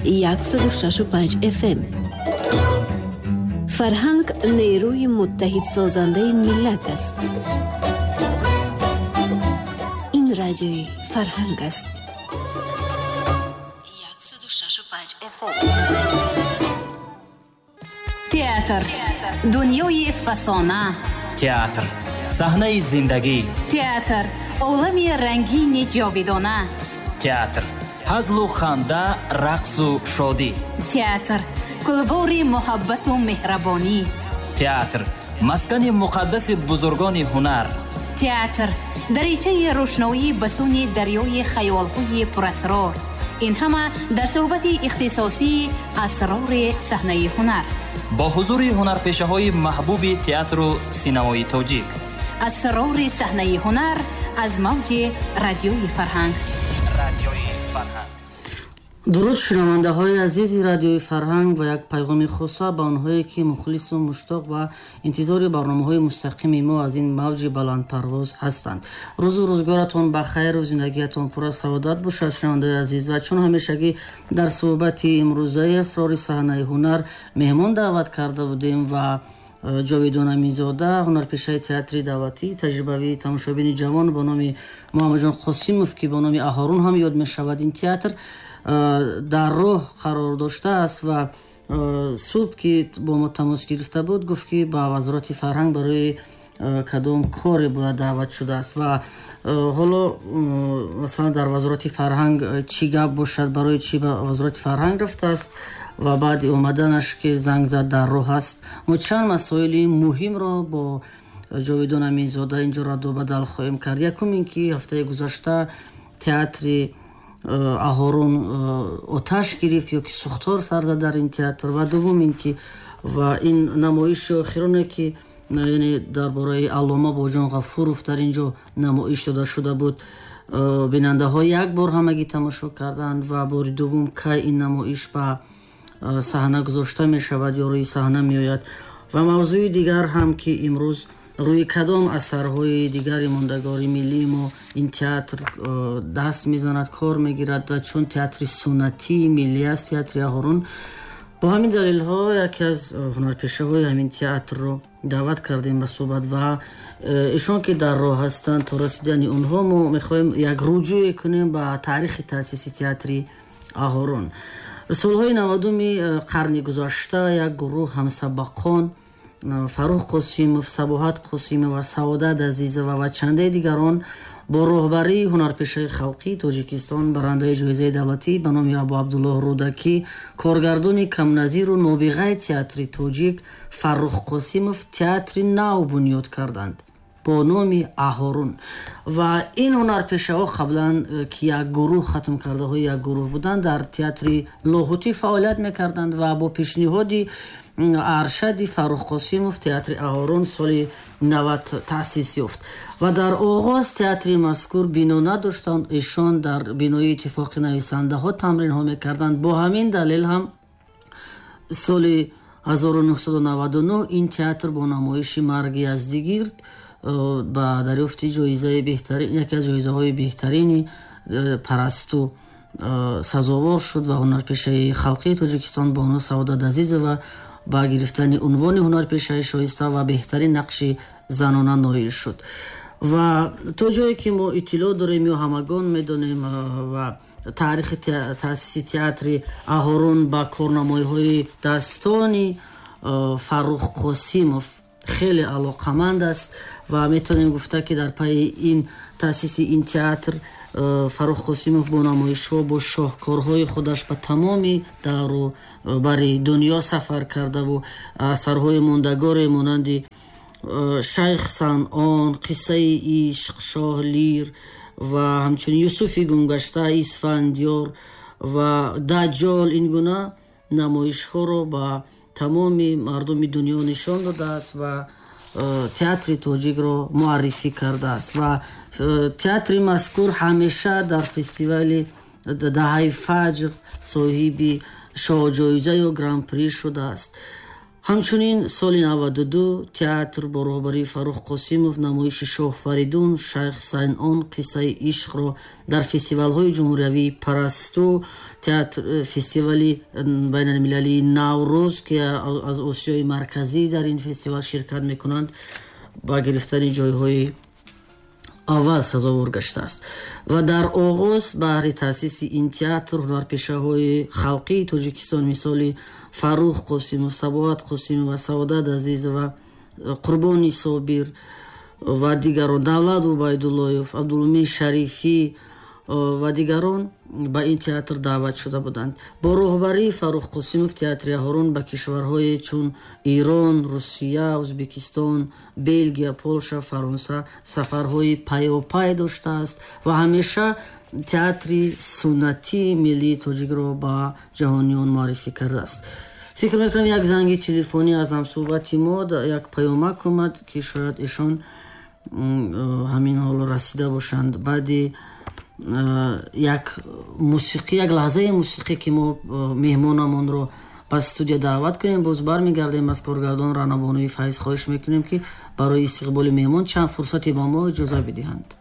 106.5 FM. فرهنگ نیروی متحد سازنده ملت است. این رادیوی فرهنگ است. 106.5 FM. تئاتر، دنیای فسانه. تئاتر، صحنه زندگی. تئاتر، عالمی رنگین جاودانه. تئاتر، هزل و خنده، رقص و شادی. تئاتر، گلوار محبت و مهربانی. تئاتر، مسکن مقدس بزرگان هنر. تئاتر، دریچه روشنایی بسون دریای خیال‌های پراسرار. این همه در صحبت اختصاصی اسرار صحنه هنر. با حضور هنرپیشه‌های محبوب تئاتر و سینمای تاجیک. اسرار صحنه هنر از موج رادیوی فرهنگ. رادیوی فرهنگ. درود شنونده های عزیز رادیوی فرهنگ و یک پیغام خاصه به آنهایی که مخلص و مشتاق و انتظار برنامه های مستقیم ما از این موج بلند پرواز هستند. روز و روزگارتون بخیر و زندگیتون پر از سعادت باشد شنونده عزیز. و چون همیشگی در صحبت امروزه اسرار صحنه هنر مهمان دعوت کرده بودیم و جاویدان امیرزاده، هنرپیشه تئاتری دعوتی تجربوی تماشابین جوان با نام محمد جان قاسموف که با نام اهارون هم یاد می شود، این تئاتر در راه قرار داشته است و صبح که با ما تماس گرفته بود گفت که با وزارت فرهنگ برای کدام کاری باید دعوت شده است و حالا مثلا در وزارت فرهنگ چی گپ باشد، برای چی به وزارت فرهنگ رفته است و بعد اومدنش که زنگ زد در راه است. ما چند مسائل مهم را با جاویدان امیرزاده اینجا رد و بدل خواهیم کرد. یکم این که هفته گذشته تئاتر اهارون آتش گرفت یا که سوختار سر زد در این تئاتر و دوم این که و این نمایش اخیرانه که یعنی درباره علامه باجان غفورов در اینجا نمایش داده شده بود، بیننده ها یک بار همگی تماشا کردند و بار دوم که این نمایش به صحنه گذاشته می شود یا روی صحنه می آید. و موضوع دیگر هم که امروز روی کدام اثرهای دیگری ماندگاری ملی ما این تئاتر دست میزند، کار میگیرد و چون تئاتر سنتی ملی است تئاتر اهارون. با همین دلیل ها یکی از هنرپیشه های همین تئاتر رو دعوت کردیم به صحبت و ایشون که در راه هستند تا رسیدن اونها ما میخوایم یک رجوع کنیم به تاریخ تاسیس تئاتر اهارون. سالهای 90 قرن گذشته یک گروه همسبقان فروخ قاسموف، صباحت قاسموف و سعادت عزیزه و چنده دیگران با راهبری هنرپیشه خلقی تاجیکستان برنده جایزه دولتی به نام ابو عبدالله رودکی، کارگردان کم نظیر و نابغه تئاتر تاجیک فروخ قاسموف تئاتر نو بنیاد کردند با نام اهارون. و این هنرپیشه ها قبلا که یک گروه ختم کرده های یک گروه بودند در تئاتر لاهوتی فعالیت میکردند و با پیشنهادی ارشد فروخ قاسموف تئاتر اهارون سال 90 تأسیس یافت و در آغاز تئاتر مذکور بنا نداشتند. ایشان در بنای اتفاق نویسنده ها تمرین ها میکردند. با همین دلیل هم سال 1999 این تئاتر با نمایش مرگ یزدگرد با دریافت جایزه بهترین، یکی از جایزه های بهترین پرستو سزاوار شد و هنرپیشه خلقی تاجیکستان بانو سعادت عزیز و با گرفتن عنوان هنرپیشه شایسته و بهترین نقش زنانه نایل شد. و تا جایی که ما اطلاع داریم یا همگان میدونیم و تاریخ تأسیس تئاتر اهارون با کارنمایی‌های داستانی فروخ قاسموف خیلی علاقمند است و میتونیم گفته که در پای این تأسیس این تئاتر فروخ قاسموف با نمایش‌ها با شاهکارهای خودش به تمامی دور و برای دنیا سفر کرده و اثرهای ماندگار مانند شیخ صنعان، قصه عشق، شاه لیر و همچنین یوسف گمگشته، اسفندیار و دجال این گونه نمایش‌ها را با تمامی مردم دنیا نشان داده است و تئاتر تاجیک را معرفی کرده است و تئاتر مذکور همیشه در فستیوال دهه فجر صاحب شاه جایزه یا گران پری شده است. ҳамчунин соли 92 театр бо роҳбарии Фаррух Қосимов намоиши Шоҳ Фаридун Шайх Сайнон қиссаи ишқро дар фестивалҳои ҷумҳуриявии Парасту, театр фестивали байналмилалии Наврӯз ки аз Осиёи марказӣ дар ин фестивал ширкат мекунанд ба гирифтани ҷойҳои аввал сазовор гаштааст ва дар оғоз баҳри таъсиси ин театр ҳунарпешаҳои халқии Тоҷикистон мисоли Фаррух Қосимов, Сабоат Қосимов ва Саодат Азизова, Қурбони Собир ва дигарон, Давлат Убайдуллоев, Абдулмумин Шарифӣ ва дигарон ба ин театр даъват шуда буданд. Бо роҳбарии Фаррух Қосимов театри Аҳорон ба кишварҳое чун Ирон, Русия, Ӯзбекистон, Белгия, Полша, Фаронса сафарҳои пайопай доштааст ва ҳамеша театри суннатии миллии тоҷикро ба ҷаҳониён муаррифӣ кардааст. фикр мекунам як занги телефонӣ аз ҳамсӯҳбати мо як паёмак омад ки шояд эшон ҳамин ҳоло расида бошанд. баъди як мусиқӣ, як лаҳзаи мусиқӣ ки мо меҳмонамонро ба студия даъват кунем, боз бармегардем аз коргардон Раънобонуи Файз хоҳиш мекунем ки барои истиқболи меҳмон чанд фурсате ба мо иҷоза бидиҳанд.